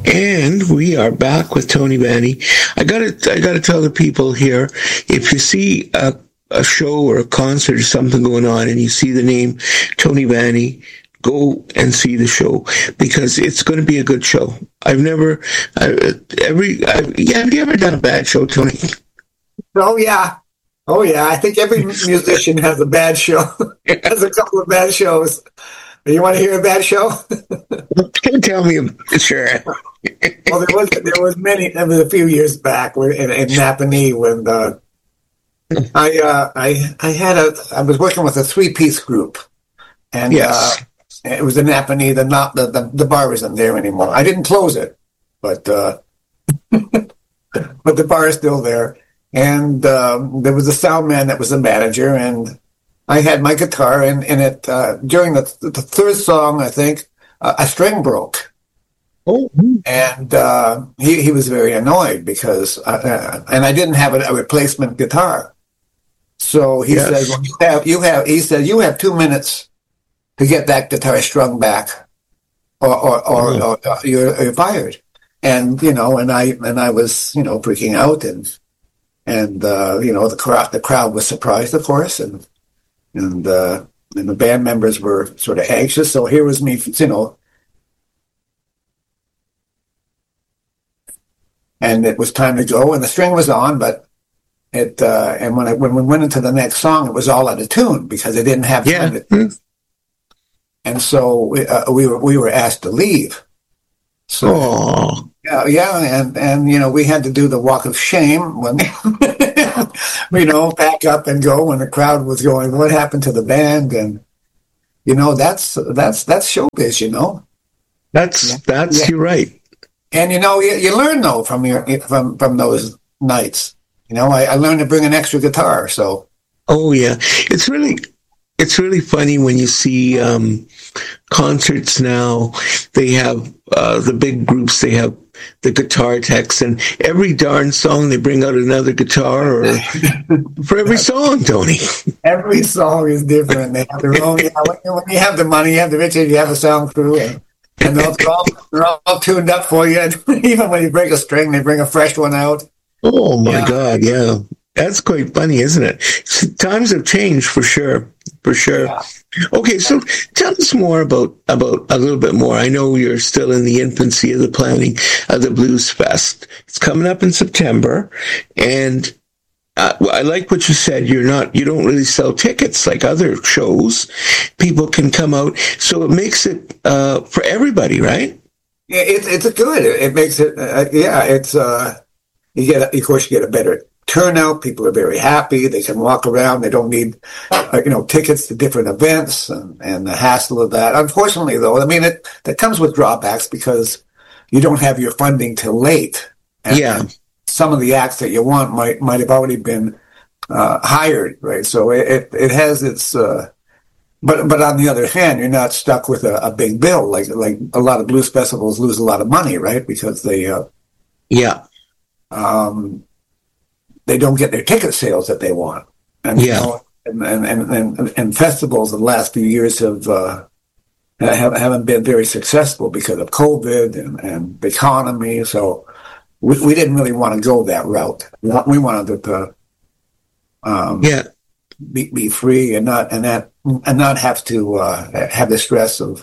And we are back with Tony Vanni. I gotta tell the people here, if you see a show or a concert or something going on and you see the name Tony Vanni, go and see the show, because it's going to be a good show. Have you ever done a bad show, Tony? Oh yeah. I think every musician has a bad show. Has a couple of bad shows. You want to hear a bad show? Tell me, sure. Well, there was a few years back in Napanee when I was working with a 3-piece group, and yes. It was in Napanee. The bar isn't there anymore. I didn't close it, but but the bar is still there. And there was a sound man that was the manager, and I had my guitar, and it during the third song, I think, a string broke. Oh. And he was very annoyed because and I didn't have a replacement guitar. So he said, well, you have 2 minutes to get that guitar strung back, or you're fired. And and I was freaking out, and the crowd was surprised, of course, and the band members were sort of anxious. So here was me, and it was time to go, and the string was on, but and when we went into the next song, it was all out of tune because it didn't have time to. Mm-hmm. And so we were asked to leave. So and we had to do the walk of shame when pack up and go when the crowd was going, what happened to the band? And that's showbiz, That's you're right. And you learn though from those nights. I learned to bring an extra guitar. So oh yeah, it's really funny when you see concerts now. They have the big groups. They have the guitar techs, and every darn song they bring out another guitar, or for every song, Tony. Every song is different. They have their own. When you have the money, you have the riches, you have the sound crew, and they're all tuned up for you. And even when you break a string, they bring a fresh one out. Oh my God! Yeah, that's quite funny, isn't it? Times have changed for sure. Yeah. Okay, so tell us more about a little bit more. I know you're still in the infancy of the planning of the Blues Fest. It's coming up in September, and I like what you said. You don't really sell tickets like other shows. People can come out, so it makes it for everybody, right? Yeah, it's good. It makes it. It's you get a better turnout. People are very happy. They can walk around. They don't need, tickets to different events and the hassle of that. Unfortunately, though, that comes with drawbacks because you don't have your funding till late. And some of the acts that you want might have already been hired, right? So it has its. But on the other hand, you're not stuck with a big bill like a lot of blues festivals lose a lot of money, right? Because they they don't get their ticket sales that they want. And, and festivals in the last few years haven't been very successful because of COVID and the economy. So we didn't really want to go that route. We wanted it to be free and not have to have the stress of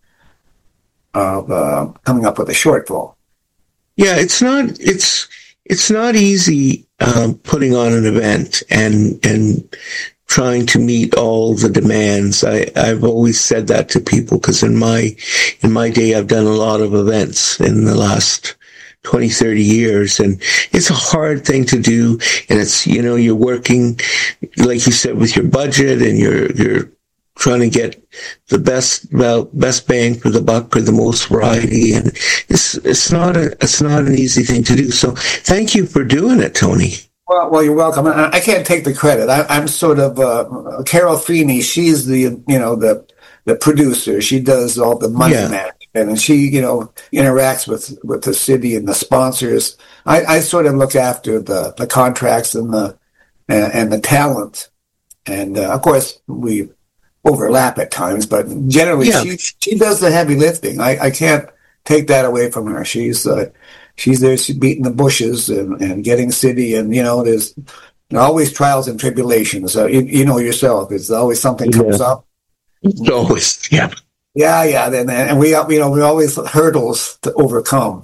coming up with a shortfall. Yeah, it's not easy putting on an event and trying to meet all the demands. I've always said that to people because in my day I've done a lot of events in the last 20, 30 years, and it's a hard thing to do. And it's, you're working, like you said, with your budget, and you're trying to get the best bang for the buck or the most variety, and it's not an easy thing to do. So thank you for doing it, Tony. Well, you're welcome. I can't take the credit. I'm sort of Carol Feeney. She's the producer. She does all the money management, and she interacts with the city and the sponsors. I sort of look after the contracts and the talent, and of course we overlap at times, but generally she does the heavy lifting. I can't take that away from her. She's there, she's beating the bushes and getting city, and there's always trials and tribulations. You know yourself, there's always something comes up. It's always, yeah. Yeah. And we always hurdles to overcome.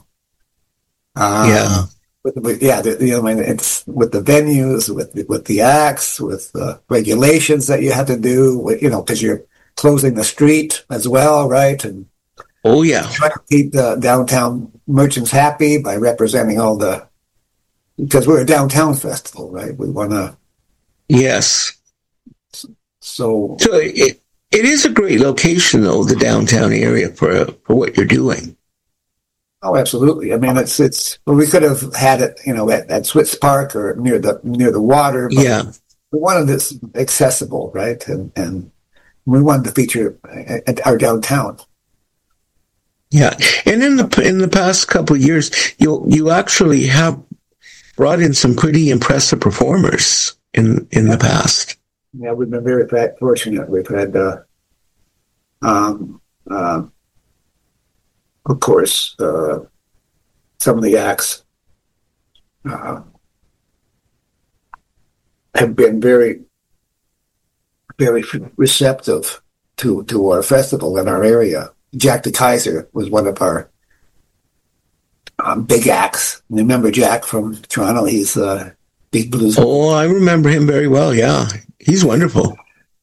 It's with the venues, with the acts, with the regulations that you have to do, because you're closing the street as well, right? And trying to keep the downtown merchants happy by representing because we're a downtown festival, right? We want to. Yes. So it is a great location, though, the downtown area for what you're doing. Oh, absolutely. I mean, we could have had it, at Switz Park or near the water. But we wanted this accessible, right? And we wanted to feature our downtown. Yeah, and in the past couple of years, you actually have brought in some pretty impressive performers in the past. Yeah, we've been very fortunate. We've had, of course, some of the acts have been very, very receptive to our festival in our area. Jack the Kaiser was one of our big acts. Remember Jack from Toronto? He's a big blues. Oh, I remember him very well. Yeah, he's wonderful.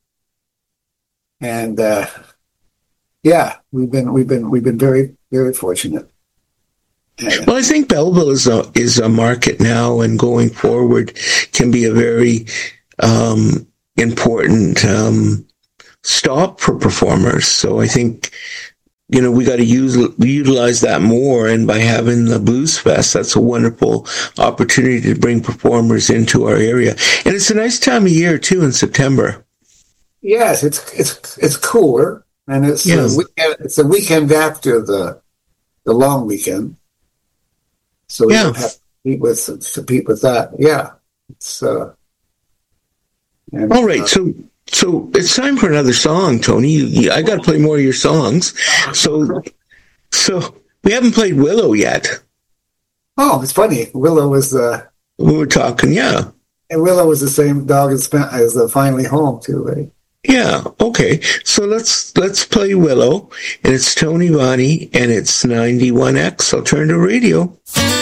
And we've been very, very fortunate. Well, I think Belleville is a market now, and going forward can be a very important stop for performers. So I think we got to utilize that more, and by having the Blues Fest, that's a wonderful opportunity to bring performers into our area, and it's a nice time of year too in September. Yes, it's cooler, and it's a weekend after the long weekend, so we don't have to compete with that. Yeah, it's all right. So it's time for another song, Tony. I got to play more of your songs. So we haven't played Willow yet. Oh, it's funny. Willow was we were talking, yeah. And Willow was the same dog as Finally Home too, right? Yeah. Okay. So let's play Willow, and it's Tony Vani, and it's 91X Alternative Radio.